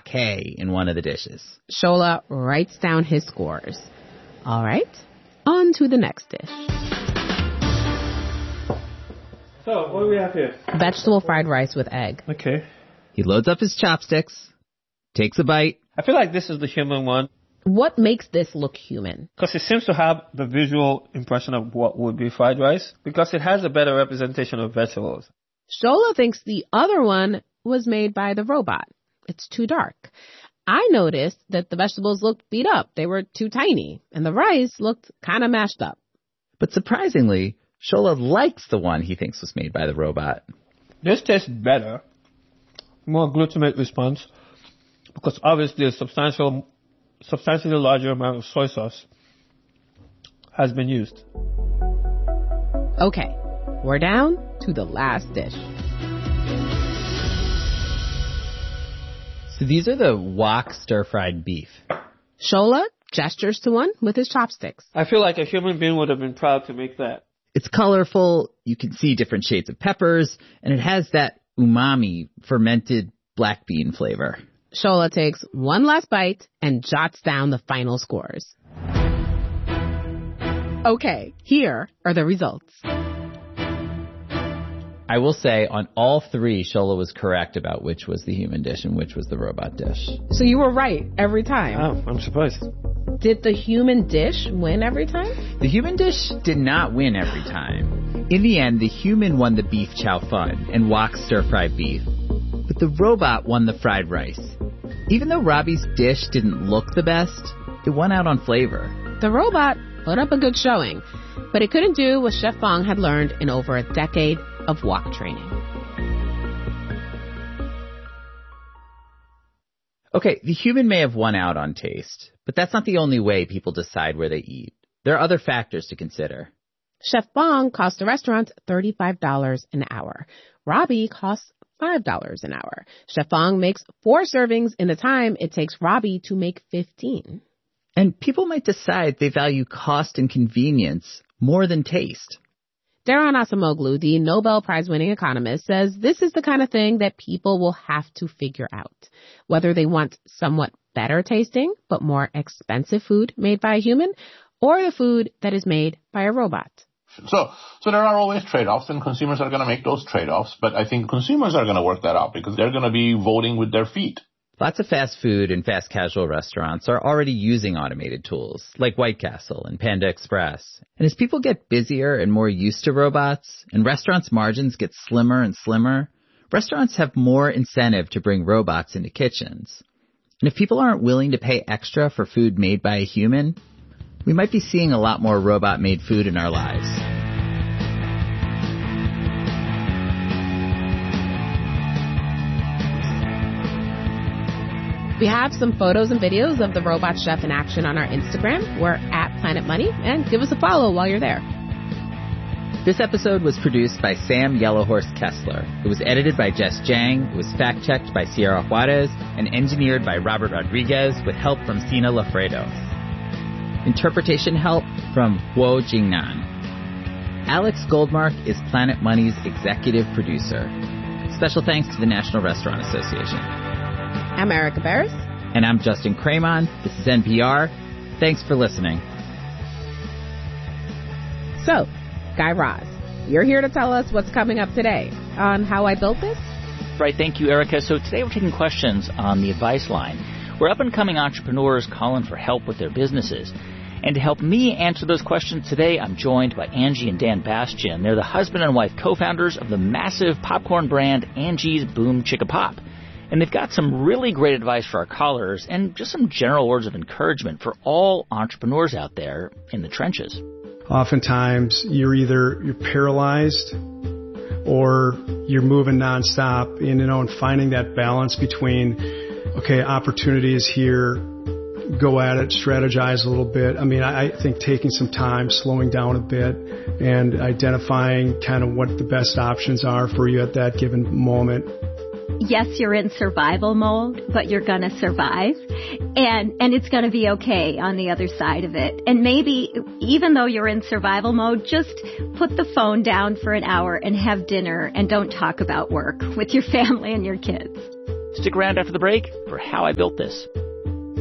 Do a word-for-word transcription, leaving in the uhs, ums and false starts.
K in one of the dishes. Shola writes down his scores. All right, on to the next dish. So, what do we have here? Vegetable fried rice with egg. Okay. He loads up his chopsticks, takes a bite. I feel like this is the human one. What makes this look human? Because it seems to have the visual impression of what would be fried rice. Because it has a better representation of vegetables. Shola thinks the other one was made by the robot. It's too dark. I noticed that the vegetables looked beat up. They were too tiny. And the rice looked kind of mashed up. But surprisingly, Shola likes the one he thinks was made by the robot. This tastes better. More glutamate response. Because obviously a substantial, substantially larger amount of soy sauce has been used. Okay, we're down to the last dish. So these are the wok stir-fried beef. Shola gestures to one with his chopsticks. I feel like a human being would have been proud to make that. It's colorful, you can see different shades of peppers, and it has that umami fermented black bean flavor. Shola takes one last bite and jots down the final scores. Okay, here are the results. I will say on all three, Shola was correct about which was the human dish and which was the robot dish. So you were right every time. Oh, I'm surprised. Did the human dish win every time? The human dish did not win every time. In the end, the human won the beef chow fun and wok stir-fried beef. But the robot won the fried rice. Even though Robbie's dish didn't look the best, it won out on flavor. The robot put up a good showing, but it couldn't do what Chef Fong had learned in over a decade of wok training. Okay, the human may have won out on taste, but that's not the only way people decide where they eat. There are other factors to consider. Chef Fong cost the restaurant thirty-five dollars an hour. Robbie costs five dollars an hour. Chef Fong makes four servings in the time it takes Robbie to make fifteen. And people might decide they value cost and convenience more than taste. Daron Acemoglu, the Nobel Prize-winning economist, says this is the kind of thing that people will have to figure out. Whether they want somewhat better tasting but more expensive food made by a human, or the food that is made by a robot. So, so there are always trade-offs, and consumers are going to make those trade-offs. But I think consumers are going to work that out because they're going to be voting with their feet. Lots of fast food and fast casual restaurants are already using automated tools, like White Castle and Panda Express. And as people get busier and more used to robots, and restaurants' margins get slimmer and slimmer, restaurants have more incentive to bring robots into kitchens. And if people aren't willing to pay extra for food made by a human, we might be seeing a lot more robot-made food in our lives. We have some photos and videos of the robot chef in action on our Instagram. We're at Planet Money, and give us a follow while you're there. This episode was produced by Sam Yellowhorse Kessler. It was edited by Jess Jang. It was fact-checked by Sierra Juarez and engineered by Robert Rodriguez with help from Sina Lafredo. Interpretation help from Huo Jingnan. Alex Goldmark is Planet Money's executive producer. Special thanks to the National Restaurant Association. I'm Erica Barris. And I'm Justin Cremon. This is N P R. Thanks for listening. So, Guy Raz, you're here to tell us what's coming up today on How I Built This? Right, thank you, Erica. So today we're taking questions on the advice line, where up-and-coming entrepreneurs calling for help with their businesses. And to help me answer those questions today, I'm joined by Angie and Dan Bastian. They're the husband and wife co-founders of the massive popcorn brand Angie's Boom Chicka Pop. And they've got some really great advice for our callers and just some general words of encouragement for all entrepreneurs out there in the trenches. Oftentimes, you're either you're paralyzed or you're moving nonstop, and, you know, and finding that balance between, okay, opportunity is here, go at it, strategize a little bit. I mean, I think taking some time, slowing down a bit, and identifying kind of what the best options are for you at that given moment. Yes, you're in survival mode, but you're going to survive, and and it's going to be okay on the other side of it. And maybe even though you're in survival mode, just put the phone down for an hour and have dinner and don't talk about work with your family and your kids. Stick around after the break for How I Built This.